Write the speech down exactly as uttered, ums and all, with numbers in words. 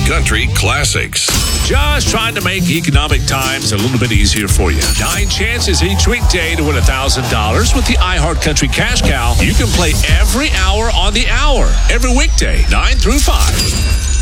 Country classics. Just trying to make economic times a little bit easier for you. Nine chances each weekday to win one thousand dollars with the iHeart Country Cash Cow. You can play every hour on the hour, every weekday, nine through five.